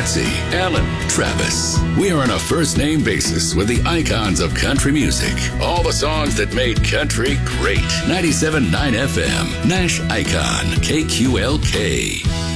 Patsy, Alan, Travis. We are on a first name basis with the icons of country music. All the songs that made country great. 97.9 FM, Nash Icon, KQLK.